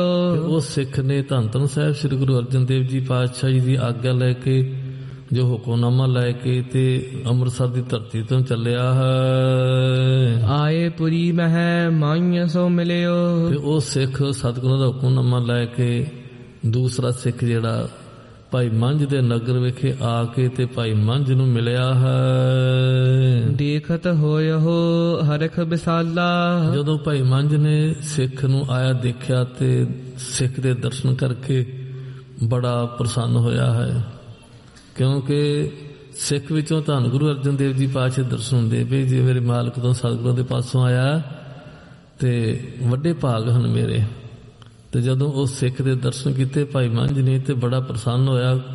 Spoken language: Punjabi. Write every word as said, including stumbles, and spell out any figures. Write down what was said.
ਉਹ ਸਿੱਖ ਨੇ ਧੰਨ ਧੰਨ ਸਾਹਿਬ ਸ੍ਰੀ ਗੁਰੂ ਅਰਜਨ ਦੇਵ ਜੀ ਪਾਤਸ਼ਾਹ ਜੀ ਦੀ ਆਗਿਆ ਲੈ ਕੇ, ਜੋ ਹੁਕਮਨਾਮਾ ਲੈ ਕੇ ਤੇ ਅੰਮ੍ਰਿਤਸਰ ਦੀ ਧਰਤੀ ਤੋਂ ਚੱਲਿਆ ਹੈ। ਆਏ ਪੁਰੀ ਮਹਿ ਮਾਈਆਂ ਸੋ ਮਿਲਿਓ। ਤੇ ਉਹ ਸਿੱਖ ਸਤਿਗੁਰਾਂ ਦਾ ਹੁਕਮਨਾਮਾ ਲੈ ਕੇ ਦੂਸਰਾ ਸਿੱਖ ਜਿਹੜਾ ਭਾਈ ਮੰਝ ਦੇ ਨਗਰ ਵਿਖੇ ਆ ਕੇ ਤੇ ਭਾਈ ਮੰਝ ਨੂੰ ਮਿਲਿਆ ਹੈ। ਦੇਖਤ ਹੋਇਓ ਹਰਖ ਵਿਸਾਲਾ। ਜਦੋਂ ਭਾਈ ਮੰਝ ਨੇ ਸਿੱਖ ਨੂੰ ਆਇਆ ਦੇਖਿਆ ਤੇ ਸਿੱਖ ਦੇ ਦਰਸ਼ਨ ਕਰਕੇ ਬੜਾ ਪ੍ਰਸੰਨ ਹੋਇਆ ਹੈ, ਕਿਉਂਕਿ ਸਿੱਖ ਵਿੱਚੋਂ ਧੰਨ ਗੁਰੂ ਅਰਜਨ ਦੇਵ ਜੀ ਪਾਤਸ਼ਾਹ ਦਰਸ਼ਨ ਹੁੰਦੇ ਵੀ ਜੇ ਮੇਰੇ ਮਾਲਕ ਤੋਂ ਸਤਿਗੁਰਾਂ ਦੇ ਪਾਸੋਂ ਆਇਆ ਤੇ ਵੱਡੇ ਭਾਗ ਹਨ ਮੇਰੇ। ਤੇ ਜਦੋਂ ਉਹ ਸਿੱਖ ਦੇ ਦਰਸ਼ਨ ਕੀਤੇ ਭਾਈ ਮੰਝ ਨੇ ਤੇ ਬੜਾ ਪ੍ਰਸੰਨ ਹੋਇਆ।